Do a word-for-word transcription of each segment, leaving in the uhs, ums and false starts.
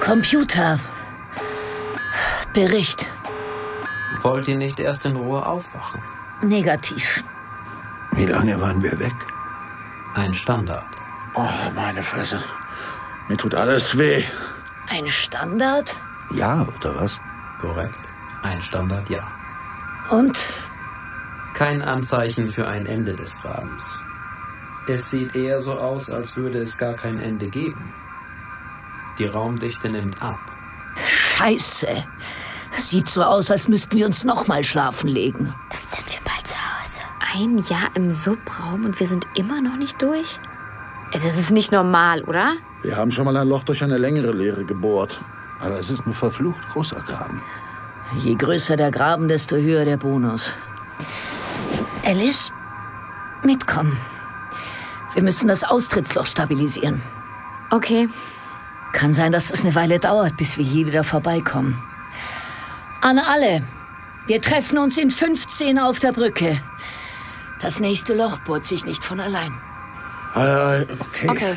Computer. Bericht. Wollt ihr nicht erst in Ruhe aufwachen? Negativ. Wie lange waren wir weg? Ein Standard. Oh, meine Fresse. Mir tut alles weh. Ein Standard? Ja, oder was? Korrekt. Ein Standard, ja. Und? Kein Anzeichen für ein Ende des Grabens. Es sieht eher so aus, als würde es gar kein Ende geben. Die Raumdichte nimmt ab. Scheiße. Sieht so aus, als müssten wir uns noch mal schlafen legen. Dann sind wir bald zu Hause. Ein Jahr im Subraum und wir sind immer noch nicht durch? Das ist nicht normal, oder? Wir haben schon mal ein Loch durch eine längere Leere gebohrt. Aber es ist ein verflucht großer Graben. Je größer der Graben, desto höher der Bonus. Alice, mitkommen. Wir müssen das Austrittsloch stabilisieren. Okay. Kann sein, dass es eine Weile dauert, bis wir hier wieder vorbeikommen. An alle, wir treffen uns in fünfzehn auf der Brücke. Das nächste Loch bohrt sich nicht von allein. Äh, okay. Okay.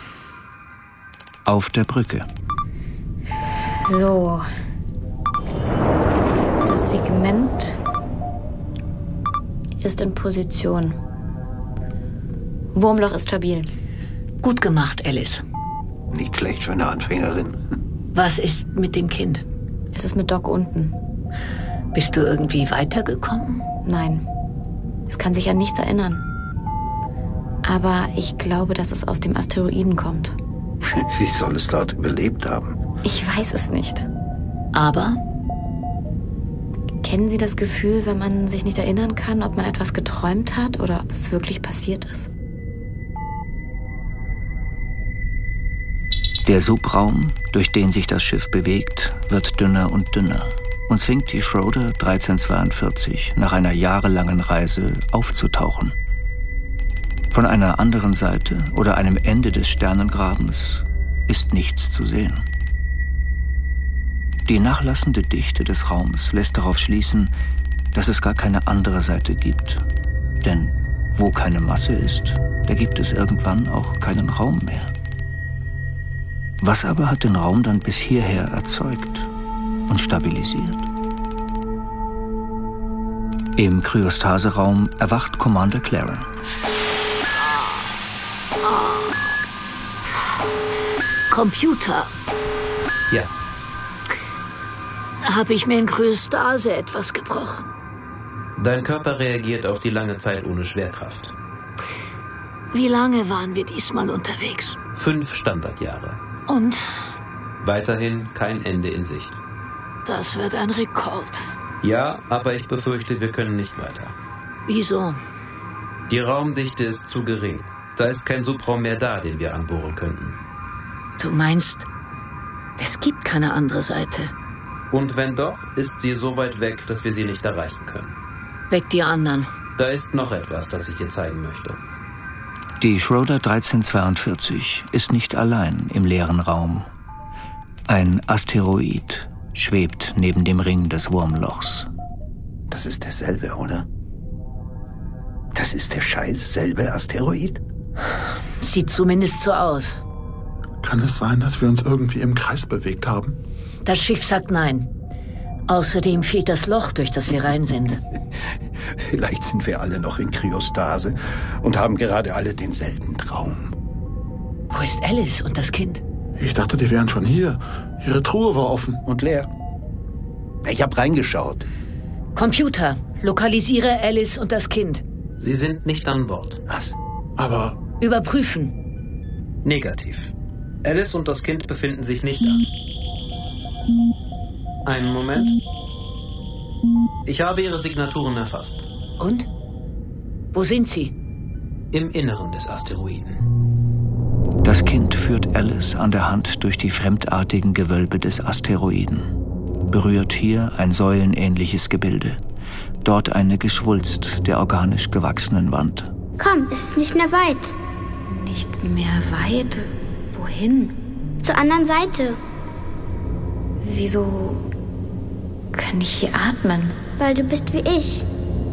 Auf der Brücke. So. Das Segment ist in Position. Wurmloch ist stabil. Gut gemacht, Alice. Nicht schlecht für eine Anfängerin. Was ist mit dem Kind? Es ist mit Doc unten. Bist du irgendwie weitergekommen? Nein. Es kann sich an nichts erinnern. Aber ich glaube, dass es aus dem Asteroiden kommt. Wie soll es dort überlebt haben? Ich weiß es nicht. Aber? Kennen Sie das Gefühl, wenn man sich nicht erinnern kann, ob man etwas geträumt hat oder ob es wirklich passiert ist? Der Subraum, durch den sich das Schiff bewegt, wird dünner und dünner und zwingt die Schroeder dreizehn zweiundvierzig nach einer jahrelangen Reise aufzutauchen. Von einer anderen Seite oder einem Ende des Sternengrabens ist nichts zu sehen. Die nachlassende Dichte des Raums lässt darauf schließen, dass es gar keine andere Seite gibt. Denn wo keine Masse ist, da gibt es irgendwann auch keinen Raum mehr. Was aber hat den Raum dann bis hierher erzeugt und stabilisiert? Im Kryostaseraum erwacht Commander Clara. Computer. Ja. Habe ich mir in Kryostase etwas gebrochen? Dein Körper reagiert auf die lange Zeit ohne Schwerkraft. Wie lange waren wir diesmal unterwegs? Fünf Standardjahre. Und? Weiterhin kein Ende in Sicht. Das wird ein Rekord. Ja, aber ich befürchte, wir können nicht weiter. Wieso? Die Raumdichte ist zu gering. Da ist kein Subraum mehr da, den wir anbohren könnten. Du meinst, es gibt keine andere Seite? Und wenn doch, ist sie so weit weg, dass wir sie nicht erreichen können. Weg die anderen. Da ist noch etwas, das ich dir zeigen möchte. Die Schroeder dreizehn zweiundvierzig ist nicht allein im leeren Raum. Ein Asteroid schwebt neben dem Ring des Wurmlochs. Das ist derselbe, oder? Das ist der scheiß selbe Asteroid? Sieht zumindest so aus. Kann es sein, dass wir uns irgendwie im Kreis bewegt haben? Das Schiff sagt nein. Außerdem fehlt das Loch, durch das wir rein sind. Vielleicht sind wir alle noch in Kryostase und haben gerade alle denselben Traum. Wo ist Alice und das Kind? Ich dachte, die wären schon hier. Ihre Truhe war offen. Und leer. Ich habe reingeschaut. Computer, lokalisiere Alice und das Kind. Sie sind nicht an Bord. Was? Aber... Überprüfen. Negativ. Alice und das Kind befinden sich nicht an. Einen Moment. Ich habe ihre Signaturen erfasst. Und? Wo sind sie? Im Inneren des Asteroiden. Das Kind führt Alice an der Hand durch die fremdartigen Gewölbe des Asteroiden. Berührt hier ein säulenähnliches Gebilde. Dort eine Geschwulst der organisch gewachsenen Wand. Komm, es ist nicht mehr weit. Nicht mehr weit? Wohin? Zur anderen Seite. Wieso kann ich hier atmen? Weil du bist wie ich.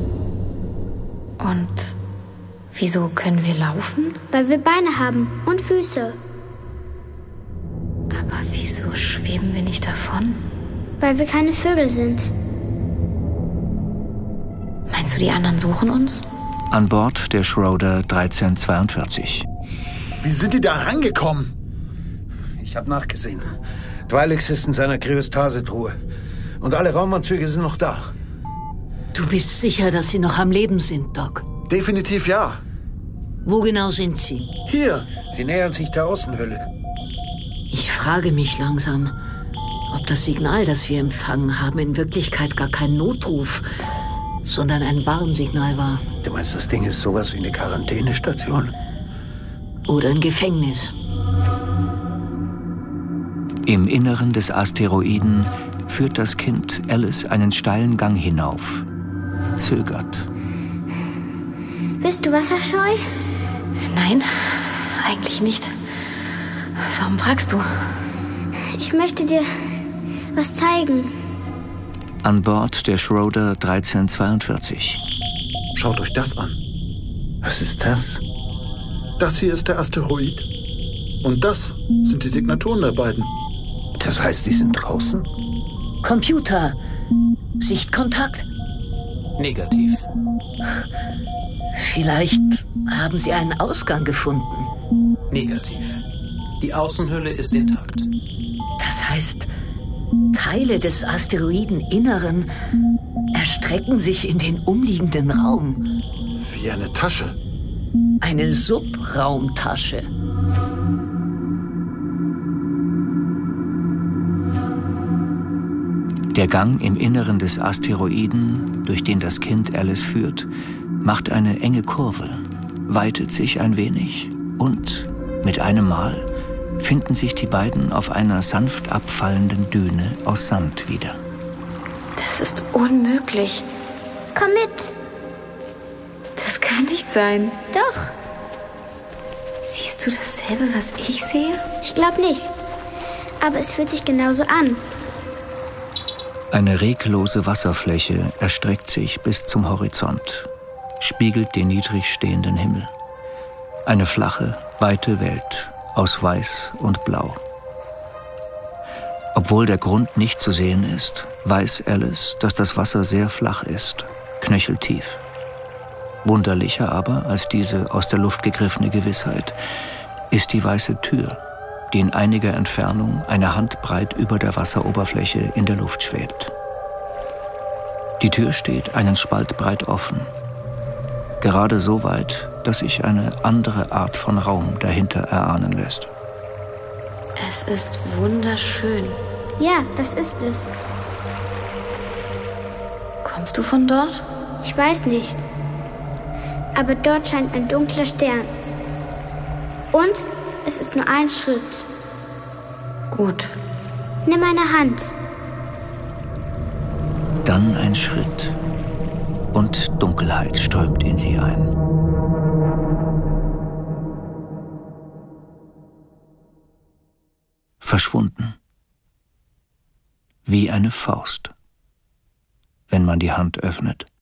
Und wieso können wir laufen? Weil wir Beine haben und Füße. Aber wieso schweben wir nicht davon? Weil wir keine Vögel sind. Meinst du, die anderen suchen uns? An Bord der Schroeder dreizehn zweiundvierzig. Wie sind die da rangekommen? Ich habe nachgesehen. Twi'leks ist in seiner Kryostasetruhe. Und alle Raumanzüge sind noch da. Du bist sicher, dass sie noch am Leben sind, Doc? Definitiv ja. Wo genau sind sie? Hier. Sie nähern sich der Außenhülle. Ich frage mich langsam, ob das Signal, das wir empfangen haben, in Wirklichkeit gar kein Notruf, sondern ein Warnsignal war. Du meinst, das Ding ist sowas wie eine Quarantänestation? Oder ein Gefängnis. Im Inneren des Asteroiden führt das Kind Alice einen steilen Gang hinauf. Zögert. Bist du wasserscheu? Nein, eigentlich nicht. Warum fragst du? Ich möchte dir was zeigen. An Bord der Schroeder dreizehn zweiundvierzig. Schaut euch das an. Was ist das? Das hier ist der Asteroid. Und das sind die Signaturen der beiden. Das heißt, die sind draußen? Computer. Sichtkontakt. Negativ. Vielleicht haben sie einen Ausgang gefunden. Negativ. Die Außenhülle ist intakt. Das heißt, Teile des Asteroideninneren erstrecken sich in den umliegenden Raum. Wie eine Tasche. Eine Subraumtasche. Der Gang im Inneren des Asteroiden, durch den das Kind Alice führt, macht eine enge Kurve, weitet sich ein wenig und mit einem Mal finden sich die beiden auf einer sanft abfallenden Düne aus Sand wieder. Das ist unmöglich. Komm mit. Das kann nicht sein. Doch. Siehst du dasselbe, was ich sehe? Ich glaube nicht. Aber es fühlt sich genauso an. Eine reglose Wasserfläche erstreckt sich bis zum Horizont, spiegelt den niedrig stehenden Himmel. Eine flache, weite Welt aus Weiß und Blau. Obwohl der Grund nicht zu sehen ist, weiß Alice, dass das Wasser sehr flach ist, knöcheltief. Wunderlicher aber als diese aus der Luft gegriffene Gewissheit ist die weiße Tür, die in einiger Entfernung eine Handbreit über der Wasseroberfläche in der Luft schwebt. Die Tür steht einen Spalt breit offen, gerade so weit, dass sich eine andere Art von Raum dahinter erahnen lässt. Es ist wunderschön. Ja, das ist es. Kommst du von dort? Ich weiß nicht. Aber dort scheint ein dunkler Stern. Und es ist nur ein Schritt. Gut. Nimm meine Hand. Dann ein Schritt und Dunkelheit strömt in sie ein. Verschwunden. Wie eine Faust, wenn man die Hand öffnet.